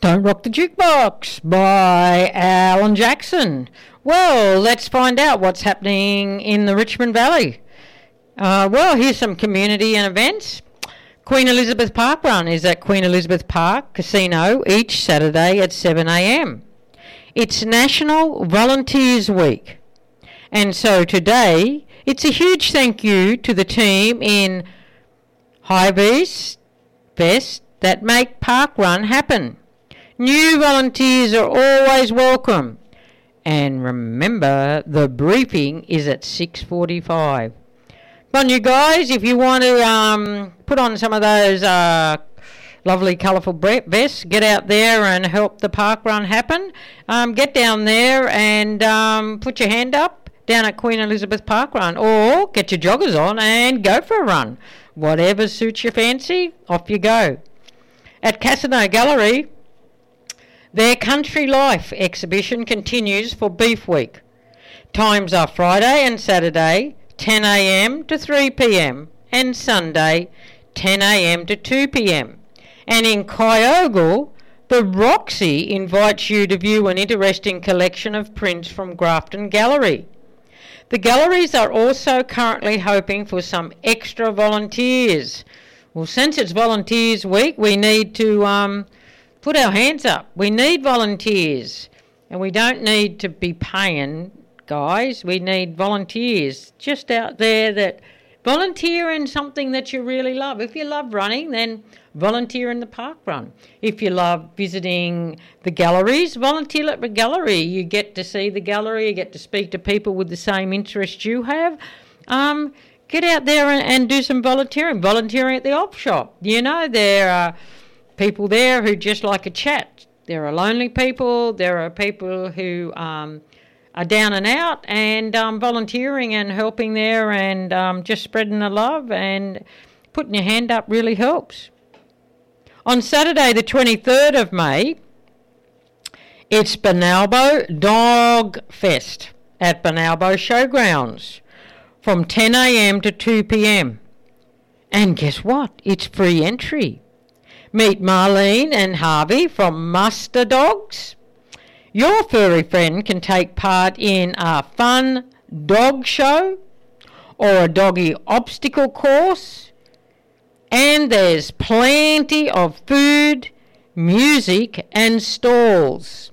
Don't Rock the Jukebox by Alan Jackson. Well, let's find out what's happening in the Richmond Valley. Here's some community and events. Queen Elizabeth Park Run is at Queen Elizabeth Park Casino each Saturday at 7 a.m. It's National Volunteers Week. And so today, it's a huge thank you to the team in High-Vis Vest that make Park Run happen. New volunteers are always welcome. And remember, the briefing is at 6:45. Come on, you guys, if you want to put on some of those lovely colourful vests, get out there and help the park run happen. Get down there and put your hand up down at Queen Elizabeth Park Run, or get your joggers on and go for a run. Whatever suits your fancy, off you go. At Casino Gallery, their Country Life exhibition continues for Beef Week. Times are Friday and Saturday, 10 a.m. to 3 p.m. and Sunday, 10 a.m. to 2 p.m. And in Kyogle, the Roxy invites you to view an interesting collection of prints from Grafton Gallery. The galleries are also currently hoping for some extra volunteers. Well, since it's Volunteers Week, we need to put our hands up. We need volunteers, and we don't need to be paying, guys. We need volunteers just out there that volunteer in something that you really love. If you love running, then volunteer in the park run. If you love visiting the galleries, volunteer at the gallery. You get to see the gallery, you get to speak to people with the same interests you have. Get out there and do some volunteering. Volunteering at the op shop. You know, there are people there who just like a chat. There are lonely people. There are people who are down and out, and volunteering and helping there and just spreading the love and putting your hand up really helps. On Saturday the 23rd of May, it's Benalbo Dog Fest at Benalbo Showgrounds from 10 a.m. to 2 p.m. And guess what? It's free entry. Meet Marlene and Harvey from Muster Dogs. Your furry friend can take part in a fun dog show or a doggy obstacle course. And there's plenty of food, music and stalls.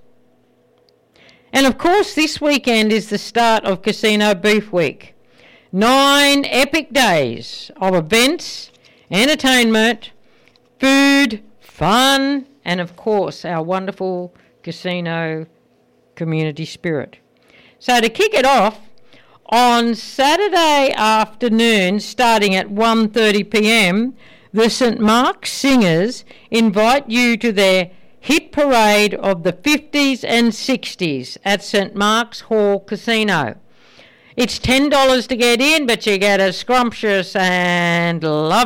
And of course this weekend is the start of Casino Beef Week. 9 epic days of events, entertainment, food, fun, and of course our wonderful casino community spirit. So to kick it off, on Saturday afternoon, starting at 1:30 p.m, the St Mark's Singers invite you to their hit parade of the 50s and 60s at St Mark's Hall Casino. It's $10 to get in, but you get a scrumptious and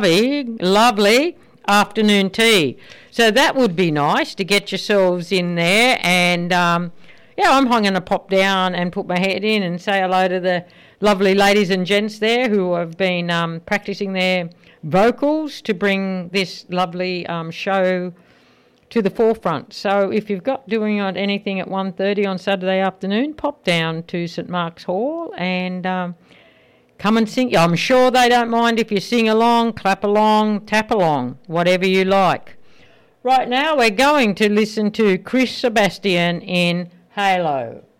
lovely afternoon tea. So that would be nice to get yourselves in there. And I'm going to pop down and put my head in and say hello to the lovely ladies and gents there who have been practicing their vocals to bring this lovely show to the forefront. So if you've got doing anything at 1:30 on Saturday afternoon, pop down to St Mark's Hall and come and sing. I'm sure they don't mind if you sing along, clap along, tap along, whatever you like. Right now we're going to listen to Chris Sebastian in Halo.